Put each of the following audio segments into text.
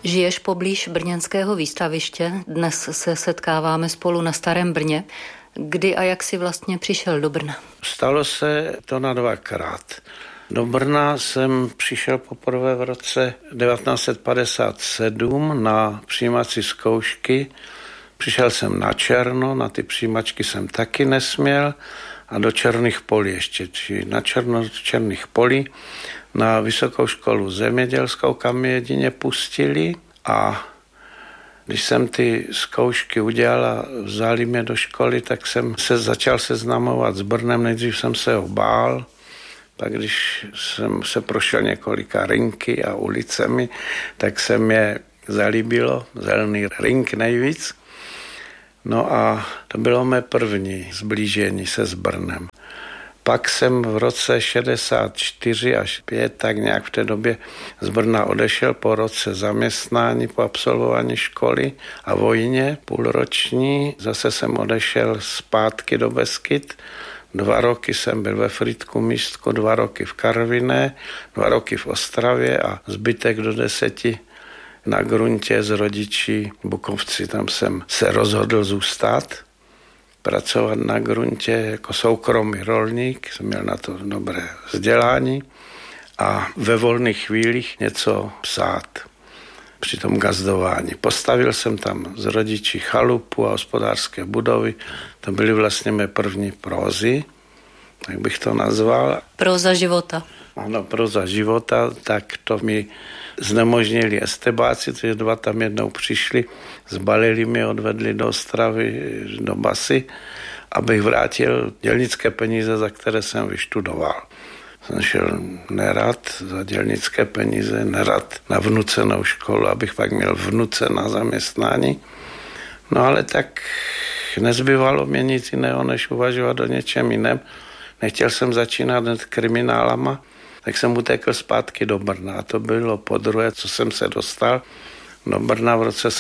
Žiješ poblíž brněnského výstaviště, dnes se setkáváme spolu na Starém Brně. Kdy a jak jsi vlastně přišel do Brna? Stalo se to na dvakrát. Do Brna jsem přišel poprvé v roce 1957 na přijímací zkoušky. Přišel jsem na černo, na ty přijímačky jsem taky nesměl a do Černých polí ještě, či na Černých polí na Vysokou školu zemědělskou, kam mě jedině pustili, a když jsem ty zkoušky udělal a vzali mě do školy, tak jsem se začal seznamovat s Brnem. Nejdřív jsem se ho bál, pak když jsem se prošel několika rinky a ulicemi, tak se mě zalíbilo Zelený rink nejvíc. No a to bylo mé první zblížení se s Brnem. Pak jsem v roce 64 až 5, tak nějak v té době z Brna odešel po roce zaměstnání, po absolvování školy a vojně půlroční. Zase jsem odešel zpátky do Beskyd. 2 roky jsem byl ve Frýdku Místku, 2 roky v Karviné, 2 roky v Ostravě a zbytek do 10 na gruntě s rodiči Bukovci. Tam jsem se rozhodl zůstat, pracovat na gruntě jako soukromý rolník, jsem měl na to dobré vzdělání a ve volných chvílích něco psát při tom gazdování. Postavil jsem tam s rodiči chalupu a hospodářské budovy. To byly vlastně mé první prózy, tak bych to nazval. Próza života. Ano, próza života, tak to mi znemožnili estebáci, protože 2 tam jednou přišli, zbalili mě, odvedli do Ostravy, do basy, abych vrátil dělnické peníze, za které jsem vyštudoval. Jsem šel nerad za dělnické peníze, nerad na vnucenou školu, abych pak měl vnucená zaměstnání. No ale tak nezbývalo mě nic jiného, než uvažovat o něčem jiném. Nechtěl jsem začínat hned kriminálama, tak jsem utekl zpátky do Brna. A to bylo podruhé, co jsem se dostal do Brna v roce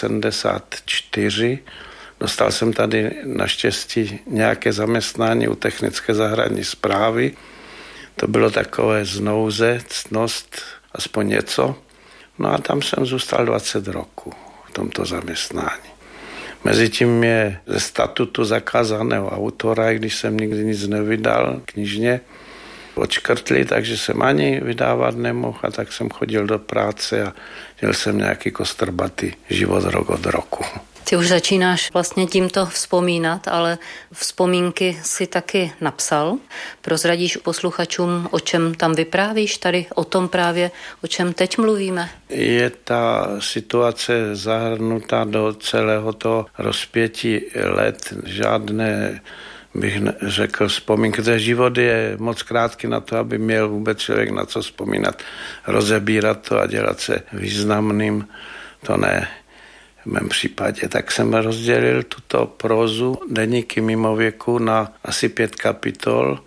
74. Dostal jsem tady naštěstí nějaké zaměstnání u technické zahradní správy. To bylo takové znouze, ctnost, aspoň něco. No a tam jsem zůstal 20 roků v tomto zaměstnání. Mezitím mě ze statutu zakázaného autora, i když jsem nikdy nic nevydal knižně, odškrtli, takže jsem ani vydávat nemohl a tak jsem chodil do práce a měl jsem nějaký kostrbatý život rok od roku. Ty už začínáš vlastně tímto vzpomínat, ale vzpomínky si taky napsal. Prozradíš posluchačům, o čem tam vyprávíš tady, o tom právě, o čem teď mluvíme? Je ta situace zahrnutá do celého toho rozpětí let, žádné bych řekl vzpomínky. Ten život je moc krátký na to, aby měl vůbec člověk na co vzpomínat, rozebírat to a dělat se významným, to ne. V mém případě, tak jsem rozdělil tuto prózu Deníky mimověku na asi 5 kapitol.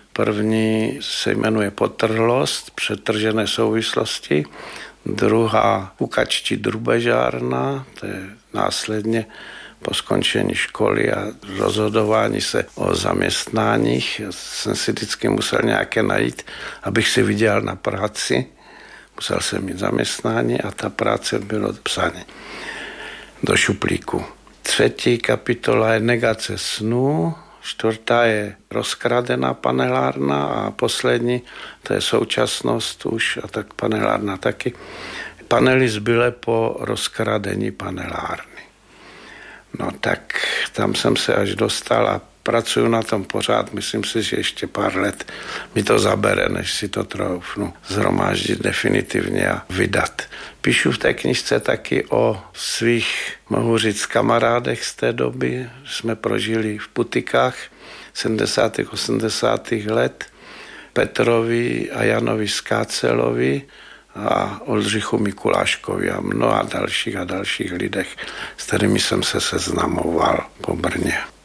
První se jmenuje Potrhlost, přetržené souvislosti. Druhá Pukačtí drubežárna, to je následně po skončení školy a rozhodování se o zaměstnáních. Já jsem si vždycky musel nějaké najít, abych si vydělal na práci. Musel jsem mít zaměstnání a ta práce bylo psaní do šuplíku. 3. kapitola je Negace snů, 4. je Rozkradená panelárna a poslední, to je Současnost už a tak panelárna taky. Panely zbylé po rozkradení panelárny. No tak tam jsem se až dostal a pracuju na tom pořád. Myslím si, že ještě pár let mi to zabere, než si to troufnu zhromáždit definitivně a vydat. Píšu v té knižce taky o svých, mohu říct, kamarádech z té doby. Jsme prožili v Putikách 70. 80. let. Petrovi a Janovi Skácelovi a Oldřichu Mikuláškovi a mnoha dalších lidech, s kterými jsem se seznamoval po Brně.